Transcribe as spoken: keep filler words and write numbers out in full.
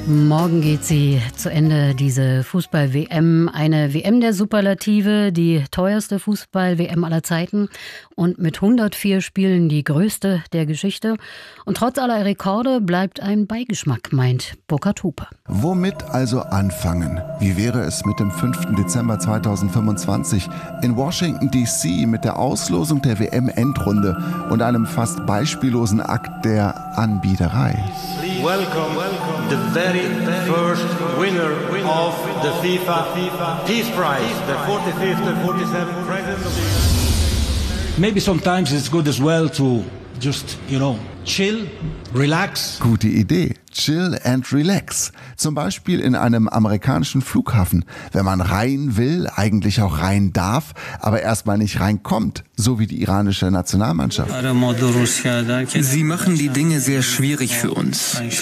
Morgen geht sie zu Ende, diese Fußball-W M. Eine W M der Superlative, die teuerste Fußball-W M aller Zeiten und mit hundertvier Spielen die größte der Geschichte. Und trotz aller Rekorde bleibt ein Beigeschmack, meint Burkhard Hupe. Womit also anfangen? Wie wäre es mit dem fünften Dezember zweitausendfünfundzwanzig in Washington D C mit der Auslosung der W M-Endrunde und einem fast beispiellosen Akt der Anbiederei? Welcome, welcome the very first winner of the FIFA Peace Prize, the forty-fifth and forty-seventh President of the United States. Maybe sometimes it's good as well to just, you know, chill, relax. Gute Idee. Chill and relax. Zum Beispiel in einem amerikanischen Flughafen. Wenn man rein will, eigentlich auch rein darf, aber erstmal nicht reinkommt. So wie die iranische Nationalmannschaft. Sie machen die Dinge sehr schwierig für uns.